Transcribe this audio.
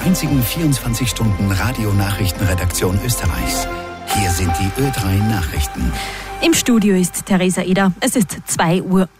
einzigen 24-Stunden-Radio-Nachrichtenredaktion Österreichs. Hier sind die Ö3 Nachrichten. Im Studio ist Theresa Eder. Es ist 2 Uhr.